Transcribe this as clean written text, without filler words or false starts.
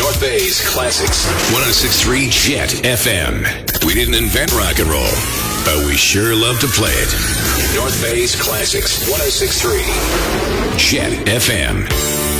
North Bay's classics. 106.3 Jet FM. We didn't invent rock and roll, but we sure love to play it. North Bay's classics. 106.3 Jet FM.